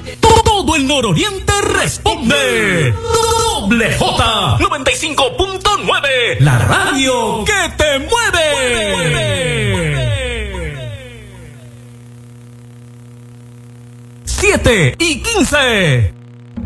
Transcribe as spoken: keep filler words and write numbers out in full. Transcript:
Todo el nororiente responde. Doble J noventa y cinco punto nueve. La radio que te mueve. siete y quince.